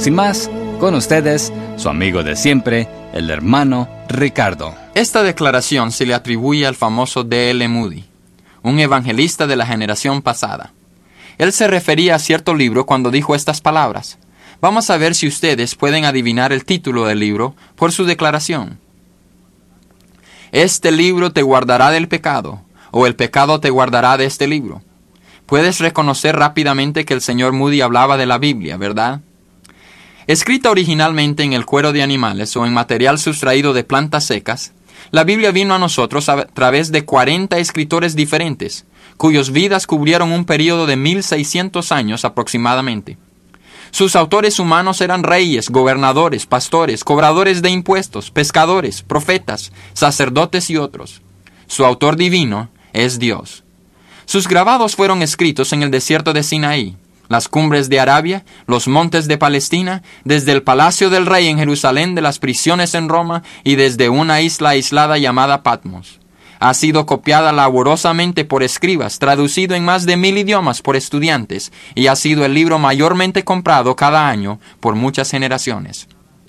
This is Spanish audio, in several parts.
Sin más, con ustedes, su amigo de siempre, el hermano Ricardo. Esta declaración se le atribuye al famoso D.L. Moody, un evangelista de la generación pasada. Él se refería a cierto libro cuando dijo estas palabras. Vamos a ver si ustedes pueden adivinar el título del libro por su declaración. Este libro te guardará del pecado, o el pecado te guardará de este libro. Puedes reconocer rápidamente que el señor Moody hablaba de la Biblia, ¿verdad? Escrita originalmente en el cuero de animales o en material sustraído de plantas secas, la Biblia vino a nosotros a través de 40 escritores diferentes, cuyas vidas cubrieron un período de 1600 años aproximadamente. Sus autores humanos eran reyes, gobernadores, pastores, cobradores de impuestos, pescadores, profetas, sacerdotes y otros. Su autor divino es Dios. Sus grabados fueron escritos en el desierto de Sinaí, las cumbres de Arabia, los montes de Palestina, desde el palacio del rey en Jerusalén, de las prisiones en Roma y desde una isla aislada llamada Patmos. Ha sido copiada laboriosamente por escribas, traducido en más de 1000 idiomas por estudiantes, y ha sido el libro mayormente comprado cada año por muchas generaciones.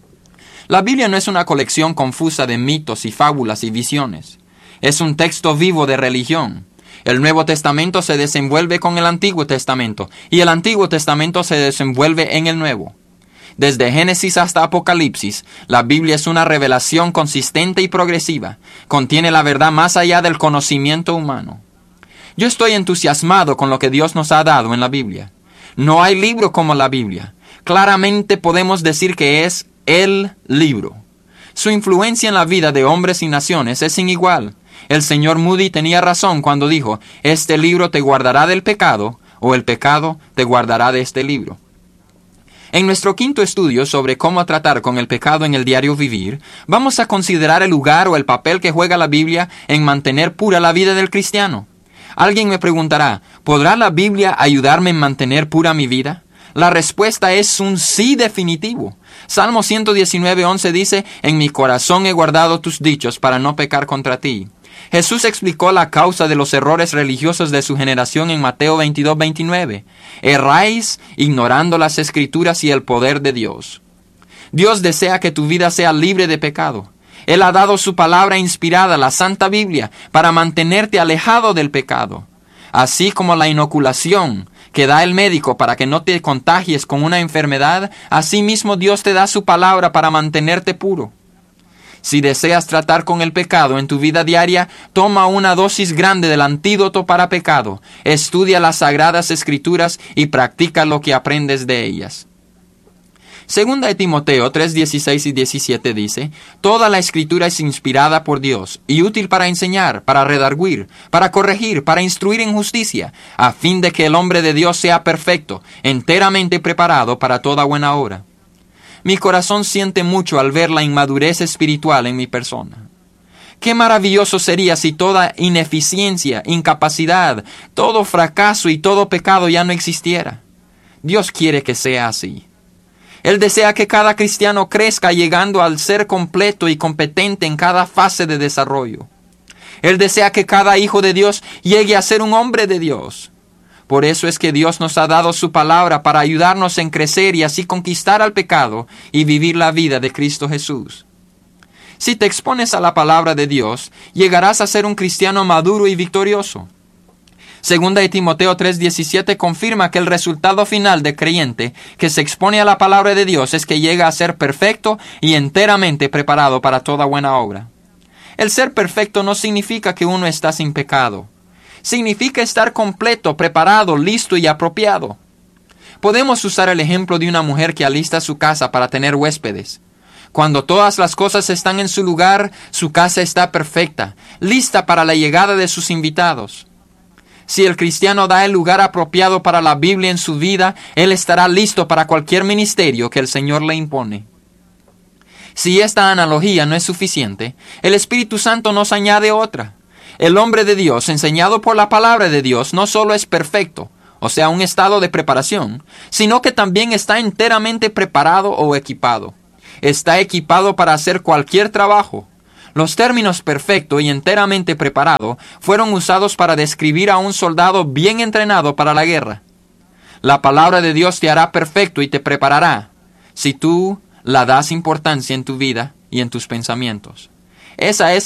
La Biblia no es una colección confusa de mitos y fábulas y visiones. Es un texto vivo de religión. El Nuevo Testamento se desenvuelve con el Antiguo Testamento, y el Antiguo Testamento se desenvuelve en el Nuevo. Desde Génesis hasta Apocalipsis, la Biblia es una revelación consistente y progresiva. Contiene la verdad más allá del conocimiento humano. Yo estoy entusiasmado con lo que Dios nos ha dado en la Biblia. No hay libro como la Biblia. Claramente podemos decir que es el libro. Su influencia en la vida de hombres y naciones es sin igual. El señor Moody tenía razón cuando dijo, este libro te guardará del pecado, o el pecado te guardará de este libro. En nuestro quinto estudio sobre cómo tratar con el pecado en el diario vivir, vamos a considerar el lugar o el papel que juega la Biblia en mantener pura la vida del cristiano. Alguien me preguntará, ¿podrá la Biblia ayudarme en mantener pura mi vida? La respuesta es un sí definitivo. Salmo 119:11 dice, en mi corazón he guardado tus dichos para no pecar contra ti. Jesús explicó la causa de los errores religiosos de su generación en Mateo 22:29. Erráis ignorando las Escrituras y el poder de Dios. Dios desea que tu vida sea libre de pecado. Él ha dado su palabra inspirada, la Santa Biblia, para mantenerte alejado del pecado. Así como la inoculación que da el médico para que no te contagies con una enfermedad, asimismo Dios te da su palabra para mantenerte puro. Si deseas tratar con el pecado en tu vida diaria, toma una dosis grande del antídoto para pecado, estudia las Sagradas Escrituras y practica lo que aprendes de ellas. Segunda de Timoteo 3:16 y 17 dice, toda la Escritura es inspirada por Dios y útil para enseñar, para redarguir, para corregir, para instruir en justicia, a fin de que el hombre de Dios sea perfecto, enteramente preparado para toda buena obra. Mi corazón siente mucho al ver la inmadurez espiritual en mi persona. Qué maravilloso sería si toda ineficiencia, incapacidad, todo fracaso y todo pecado ya no existiera. Dios quiere que sea así. Él desea que cada cristiano crezca llegando al ser completo y competente en cada fase de desarrollo. Él desea que cada hijo de Dios llegue a ser un hombre de Dios. Por eso es que Dios nos ha dado su palabra para ayudarnos en crecer y así conquistar al pecado y vivir la vida de Cristo Jesús. Si te expones a la palabra de Dios, llegarás a ser un cristiano maduro y victorioso. Segunda de Timoteo 3:17 confirma que el resultado final del creyente que se expone a la palabra de Dios es que llega a ser perfecto y enteramente preparado para toda buena obra. El ser perfecto no significa que uno está sin pecado. Significa estar completo, preparado, listo y apropiado. Podemos usar el ejemplo de una mujer que alista su casa para tener huéspedes. Cuando todas las cosas están en su lugar, su casa está perfecta, lista para la llegada de sus invitados. Si el cristiano da el lugar apropiado para la Biblia en su vida, él estará listo para cualquier ministerio que el Señor le impone. Si esta analogía no es suficiente, el Espíritu Santo nos añade otra. El hombre de Dios, enseñado por la palabra de Dios, no solo es perfecto, o sea, un estado de preparación, sino que también está enteramente preparado o equipado. Está equipado para hacer cualquier trabajo. Los términos perfecto y enteramente preparado fueron usados para describir a un soldado bien entrenado para la guerra. La palabra de Dios te hará perfecto y te preparará. si tú la das importancia en tu vida y en tus pensamientos. Esa es